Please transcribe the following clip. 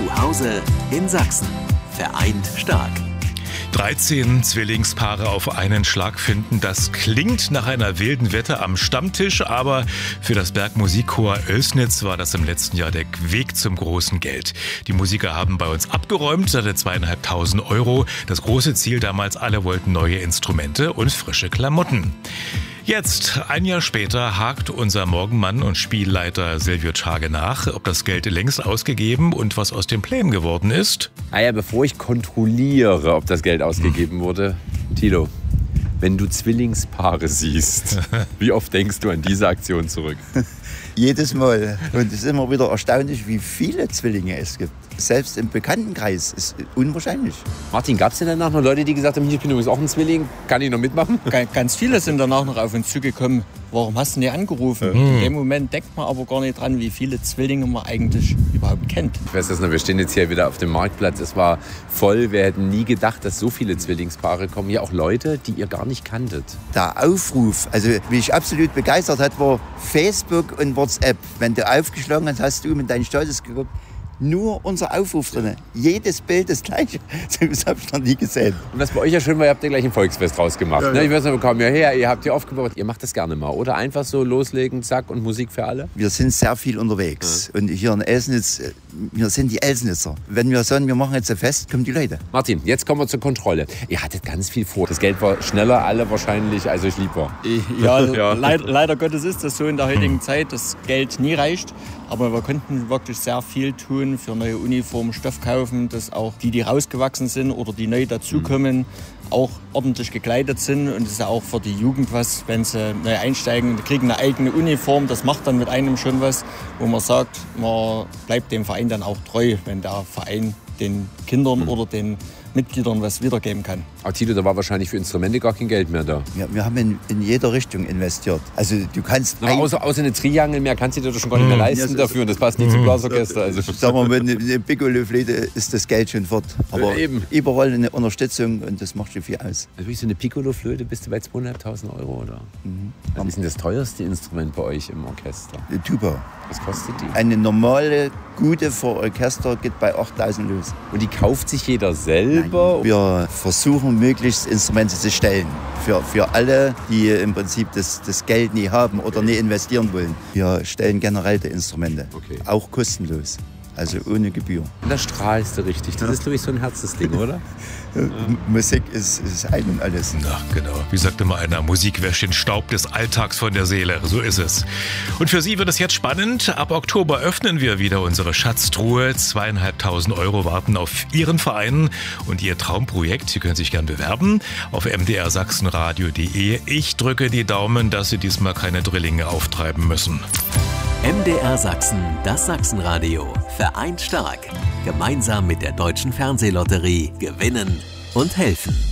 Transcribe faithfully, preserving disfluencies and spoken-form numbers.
Zu Hause in Sachsen. Vereint stark. dreizehn Zwillingspaare auf einen Schlag finden, das klingt nach einer wilden Wette am Stammtisch, aber für das Bergmusikchor Oelsnitz war das im letzten Jahr der Weg zum großen Geld. Die Musiker haben bei uns abgeräumt, satte zweieinhalbtausend Euro. Das große Ziel damals, alle wollten neue Instrumente und frische Klamotten. Jetzt, ein Jahr später, hakt unser Morgenmann und Spielleiter Silvio Tschage nach, ob das Geld längst ausgegeben und was aus den Plänen geworden ist. Ah ja, bevor ich kontrolliere, ob das Geld ausgegeben wurde, Tilo, wenn du Zwillingspaare siehst, wie oft denkst du an diese Aktion zurück? Jedes Mal. Und es ist immer wieder erstaunlich, wie viele Zwillinge es gibt. Selbst im Bekanntenkreis ist unwahrscheinlich. Martin, gab es denn danach noch Leute, die gesagt haben, ich bin übrigens auch ein Zwilling, kann ich noch mitmachen? Ganz viele sind danach noch auf uns zugekommen. Warum hast du denn angerufen? Mhm. In dem Moment denkt man aber gar nicht dran, wie viele Zwillinge man eigentlich überhaupt kennt. Ich weiß das noch, wir stehen jetzt hier wieder auf dem Marktplatz. Es war voll. Wir hätten nie gedacht, dass so viele Zwillingspaare kommen. Ja, auch Leute, die ihr gar nicht kanntet. Der Aufruf, also wie ich absolut begeistert hat, war Facebook und WhatsApp. Wenn du aufgeschlagen hast, hast du mit deinen Status geguckt. Nur unser Aufruf drin. Jedes Bild das gleiche. Das habe ich noch nie gesehen. Und was bei euch ja schön war, ihr habt ja gleich ein Volksfest rausgemacht. Ja, ne? ja. Ich weiß nicht, wo kam ihr her? Ihr habt hier aufgebaut. Ihr macht das gerne mal, oder? Einfach so loslegen, zack, und Musik für alle? Wir sind sehr viel unterwegs. Ja. Und hier in Oelsnitz, wir sind die Elsnitzer. Wenn wir sagen, wir machen jetzt ein Fest, kommen die Leute. Martin, jetzt kommen wir zur Kontrolle. Ihr hattet ganz viel vor. Das Geld war schneller, alle wahrscheinlich, als euch lieb war. Ja, ja. Leid, leider Gottes ist das so in der heutigen Zeit, dass Geld nie reicht. Aber wir konnten wirklich sehr viel tun für neue Uniformen, Stoff kaufen, dass auch die, die rausgewachsen sind oder die neu dazukommen, mhm. auch ordentlich gekleidet sind. Und es ist ja auch für die Jugend was, wenn sie neu einsteigen, die kriegen eine eigene Uniform. Das macht dann mit einem schon was, wo man sagt, man bleibt dem Verein dann auch treu, wenn der Verein den Kindern mhm. oder den Mitgliedern was wiedergeben kann. Aber Tilo, da war wahrscheinlich für Instrumente gar kein Geld mehr da. Ja, wir haben in, in jeder Richtung investiert. Also du kannst... Na, außer, außer eine Triangel mehr kannst du dir doch schon gar nicht mehr leisten ja, dafür. Und das passt nicht zum Blasorchester. Also. Sagen wir, mit einer Piccolo-Flöte ist das Geld schon fort. Aber eben. Überall eine Unterstützung und das macht schon viel aus. Also wie so eine Piccolo-Flöte bist du bei zweitausendfünfhundert Euro, oder? Mhm. Was ist denn das teuerste Instrument bei euch im Orchester? Die Tuba. Was kostet die? Eine normale, gute für Orchester geht bei achttausend los. Und die kauft sich jeder selber? Nein. Wir versuchen, möglichst Instrumente zu stellen. Für, für alle, die im Prinzip das, das Geld nie haben oder nie investieren wollen. Wir stellen generell die Instrumente. Okay. Auch kostenlos. Also ohne Gebühr. Und da strahlst du richtig. Das ist, glaube ich, so ein Herzensding, oder? Ja. Musik ist, ist ein und alles. Na, genau. Wie sagte mal einer, Musik wäscht den Staub des Alltags von der Seele. So ist es. Und für Sie wird es jetzt spannend. Ab Oktober öffnen wir wieder unsere Schatztruhe. Zweieinhalbtausend Euro warten auf Ihren Verein und Ihr Traumprojekt. Sie können sich gern bewerben auf m d r sachsenradio punkt d e. Ich drücke die Daumen, dass Sie diesmal keine Drillinge auftreiben müssen. M D R Sachsen, das Sachsenradio. Vereint stark. Gemeinsam mit der Deutschen Fernsehlotterie gewinnen und helfen.